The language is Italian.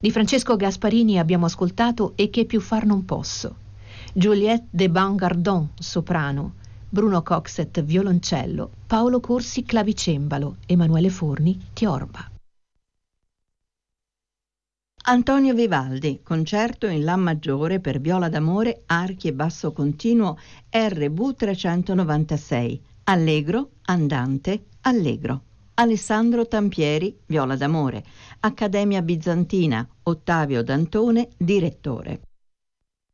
Di Francesco Gasparini abbiamo ascoltato E che più far non posso. Juliette de Bangardon, soprano, Bruno Coxet, violoncello, Paolo Corsi, clavicembalo, Emanuele Forni, tiorba. Antonio Vivaldi, concerto in La maggiore per viola d'amore, archi e basso continuo, RV 396, allegro, andante, allegro. Alessandro Tampieri, viola d'amore, Accademia Bizantina, Ottavio Dantone, direttore.